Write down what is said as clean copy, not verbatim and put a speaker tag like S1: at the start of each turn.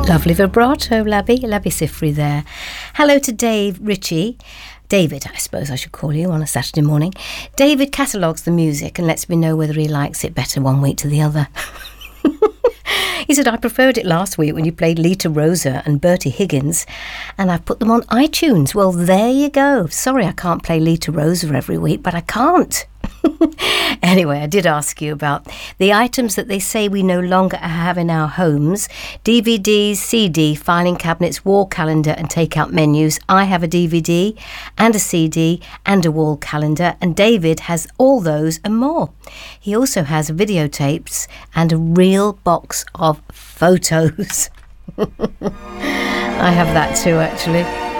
S1: Lovely vibrato, Labby Sifri there. Hello to Dave Ritchie. David, I suppose I should call you on a Saturday morning. David catalogues the music and lets me know whether he likes it better one week to the other. He said, I preferred it last week when you played Lita Rosa and Bertie Higgins, and I've put them on iTunes. Well, there you go. Sorry I can't play Lita Rosa every week, but I can't. Anyway, I did ask you about the items that they say we no longer have in our homes. DVDs, CD, filing cabinets, wall calendar and take-out menus. I have a DVD and a CD and a wall calendar, and David has all those and more. He also has videotapes and a real box of photos. I have that too, actually.